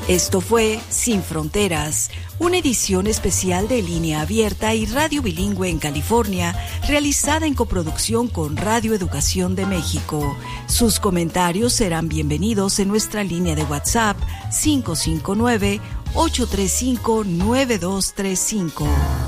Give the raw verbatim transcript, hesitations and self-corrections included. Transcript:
Esto fue Sin Fronteras, una edición especial de Línea Abierta y Radio Bilingüe en California, realizada en coproducción con Radio Educación de México. Sus comentarios serán bienvenidos en nuestra línea de WhatsApp cinco cinco nueve, ocho tres cinco, nueve dos tres cinco.